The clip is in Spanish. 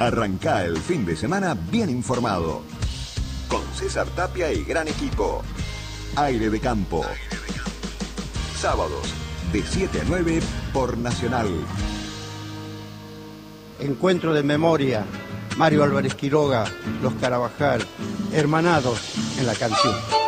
Arrancá el fin de semana bien informado. Con César Tapia y gran equipo. Aire de Campo. Sábados de 7 a 9 por Nacional. Encuentro de memoria. Mario Álvarez Quiroga, Los Carabajal, hermanados en la canción.